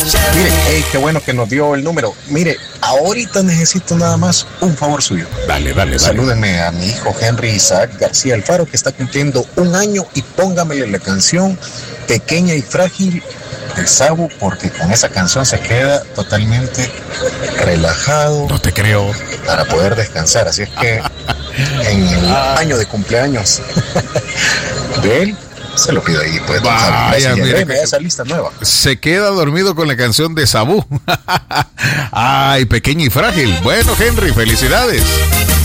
Mire, hey, qué bueno que nos dio el número. Mire, ahorita necesito nada más un favor suyo. Dale. Salúdenme a mi hijo Henry Isaac García Alfaro, que está cumpliendo 1 año, y póngamele la canción Pequeña y Frágil de Sabu, porque con esa canción se queda totalmente relajado. No te creo. Para poder descansar. Así es que en el año de cumpleaños de él, se lo pido ahí. Pues, vaya, mira esa lista nueva. Se queda dormido con la canción de Sabu. Ay, Pequeña y Frágil. Bueno, Henry, felicidades.